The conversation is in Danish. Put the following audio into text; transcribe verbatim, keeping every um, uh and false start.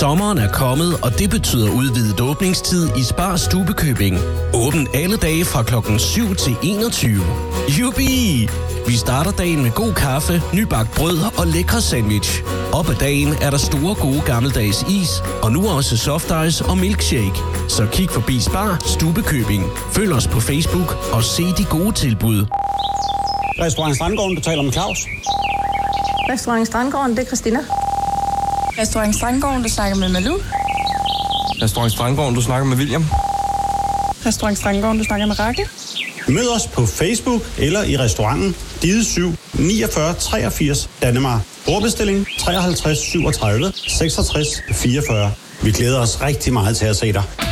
Sommeren er kommet, og det betyder udvidet åbningstid i Spar Stubekøbing. Åbent alle dage fra klokken syv til enogtyve. Jubi! Vi starter dagen med god kaffe, nybagt brød og lækre sandwich. Op ad dagen er der store gode gammeldags is, og nu også soft ice og milkshake. Så kig forbi Spar Stubekøbing. Følg os på Facebook og se de gode tilbud. Restaurant Strandgården, du taler med Claus. Restaurant Strandgården, det er Christina. Restaurant Strandgården, du snakker med Malou. Restaurant Strandgården, du snakker med William. Restaurant Strandgården, du snakker med Rakke. Mød os på Facebook eller i restauranten Dide syv niogfyrre treogfirs Dannemar. Bordbestilling treoghalvtreds syvogtredive seksogtres fireogfyrre. Vi glæder os rigtig meget til at se dig.